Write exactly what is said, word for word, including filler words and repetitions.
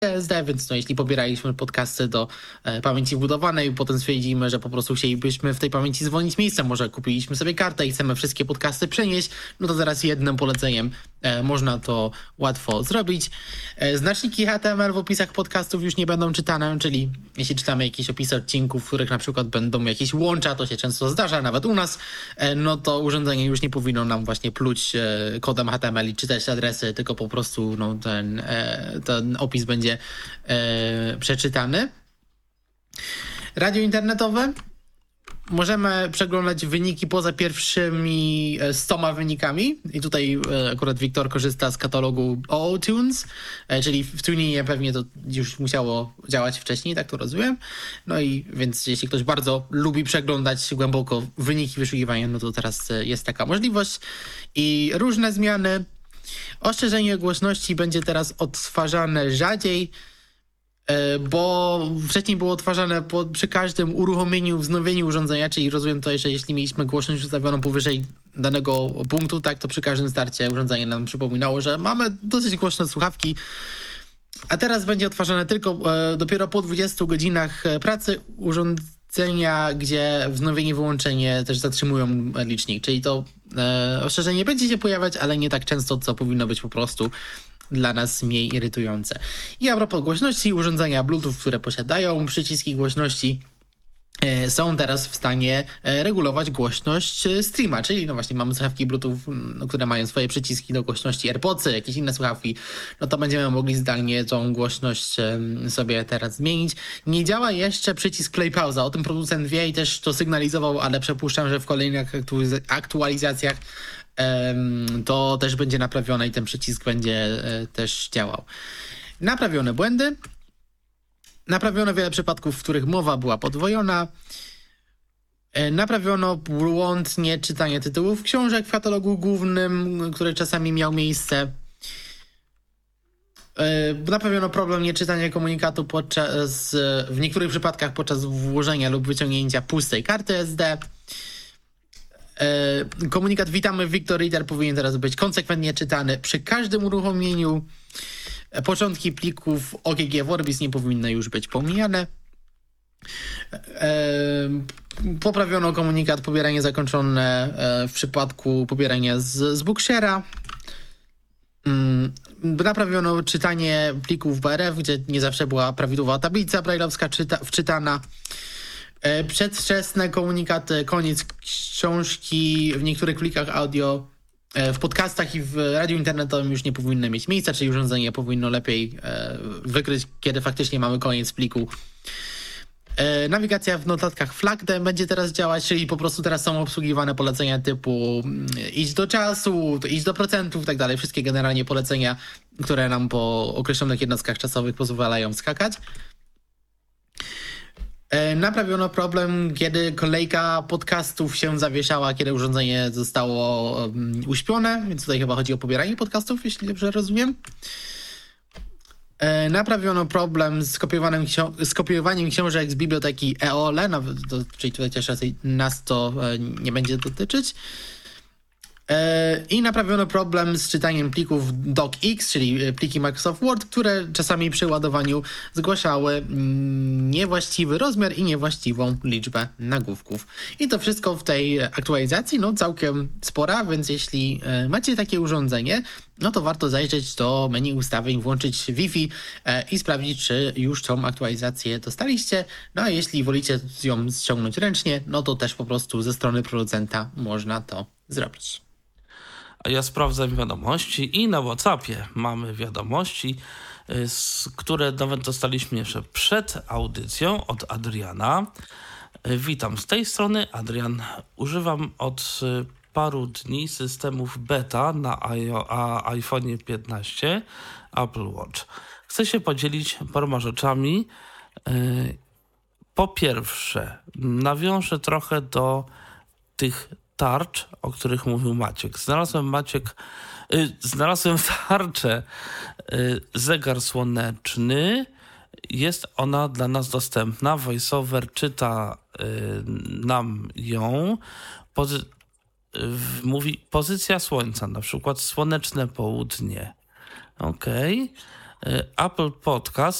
S D, więc no, jeśli pobieraliśmy podcasty do e, pamięci wbudowanej, potem stwierdzimy, że po prostu chcielibyśmy w tej pamięci zwolnić miejsce, może kupiliśmy sobie kartę i chcemy wszystkie podcasty przenieść, no to zaraz jednym poleceniem e, można to łatwo zrobić. E, znaczniki H T M L w opisach podcastów już nie będą czytane, czyli jeśli czytamy jakieś opisy odcinków, w których na przykład będą jakieś łącza, to się często zdarza, nawet u nas, e, no to urządzenie już nie powinno nam właśnie pluć e, kodem H T M L i czytać adresy, tylko po prostu no, ten, e, ten opis będzie e, przeczytany. Radio internetowe. Możemy przeglądać wyniki poza pierwszymi stoma wynikami i tutaj e, akurat Wiktor korzysta z katalogu All Tunes, e, czyli w Tuninie pewnie to już musiało działać wcześniej, tak to rozumiem. No i więc jeśli ktoś bardzo lubi przeglądać głęboko wyniki wyszukiwania, no to teraz jest taka możliwość. I różne zmiany. Ostrzeżenie głośności będzie teraz odtwarzane rzadziej, bo wcześniej było odtwarzane po, przy każdym uruchomieniu, wznowieniu urządzenia, czyli rozumiem to, że jeśli mieliśmy głośność ustawioną powyżej danego punktu, tak, to przy każdym starcie urządzenie nam przypominało, że mamy dosyć głośne słuchawki, a teraz będzie odtwarzane tylko e, dopiero po dwudziestu godzinach pracy urządzenia, gdzie wznowienie i wyłączenie też zatrzymują licznik, czyli to e, ostrzeżenie będzie się pojawiać, ale nie tak często, co powinno być po prostu dla nas mniej irytujące. I a propos głośności, urządzenia Bluetooth, które posiadają przyciski głośności, e, są teraz w stanie e, regulować głośność streama, czyli no właśnie mamy słuchawki Bluetooth, no, które mają swoje przyciski do głośności, AirPodsy, jakieś inne słuchawki, no to będziemy mogli zdalnie tą głośność e, sobie teraz zmienić. Nie działa jeszcze przycisk play pauza, o tym producent wie i też to sygnalizował, ale przypuszczam, że w kolejnych aktualiz- aktualizacjach to też będzie naprawione i ten przycisk będzie też działał. Naprawione błędy. Naprawiono wiele przypadków, w których mowa była podwojona. Naprawiono błądnie czytanie tytułów książek w katalogu głównym, który czasami miał miejsce. Naprawiono problem nieczytania komunikatu podczas, w niektórych przypadkach podczas włożenia lub wyciągnięcia pustej karty S D. Komunikat "Witamy w Victor Reader" powinien teraz być konsekwentnie czytany przy każdym uruchomieniu. Początki plików O G G Vorbis nie powinny już być pomijane. Poprawiono komunikat "Pobieranie zakończone" w przypadku pobierania z, z Bookshare'a. Naprawiono czytanie plików B R F, gdzie nie zawsze była prawidłowa tablica brajlowska czyta, wczytana. Przedwczesne komunikaty, koniec książki w niektórych plikach audio, w podcastach i w radiu internetowym już nie powinny mieć miejsca, czyli urządzenie powinno lepiej wykryć, kiedy faktycznie mamy koniec pliku. Nawigacja w notatkach Flagged będzie teraz działać, czyli po prostu teraz są obsługiwane polecenia typu idź do czasu, idź do procentów i tak dalej. Wszystkie generalnie polecenia, które nam po określonych jednostkach czasowych pozwalają skakać. Naprawiono problem, kiedy kolejka podcastów się zawieszała, kiedy urządzenie zostało um, uśpione, więc tutaj chyba chodzi o pobieranie podcastów, jeśli dobrze rozumiem. E, naprawiono problem z kopiowaniem, ksio- z kopiowaniem książek z biblioteki E O L E, nawet, to, czyli tutaj też raczej nas to e, nie będzie dotyczyć. I naprawiono problem z czytaniem plików docx, czyli pliki Microsoft Word, które czasami przy ładowaniu zgłaszały niewłaściwy rozmiar i niewłaściwą liczbę nagłówków. I to wszystko w tej aktualizacji, no całkiem spora, więc jeśli macie takie urządzenie, no to warto zajrzeć do menu ustawień, włączyć Wi-Fi i sprawdzić, czy już tą aktualizację dostaliście. No a jeśli wolicie ją ściągnąć ręcznie, no to też po prostu ze strony producenta można to zrobić. A ja sprawdzam wiadomości i na WhatsAppie mamy wiadomości, z, które nawet dostaliśmy jeszcze przed audycją od Adriana. Witam z tej strony, Adrian. Używam od paru dni systemów beta na iPhone piętnaście Apple Watch. Chcę się podzielić paroma rzeczami. Po pierwsze, nawiążę trochę do tych tarcz, o których mówił Maciek. Znalazłem Maciek, y, znalazłem tarczę y, zegar słoneczny. Jest ona dla nas dostępna. VoiceOver czyta y, nam ją. Pozy- y, mówi pozycja słońca, na przykład słoneczne południe. Okej. Apple Podcast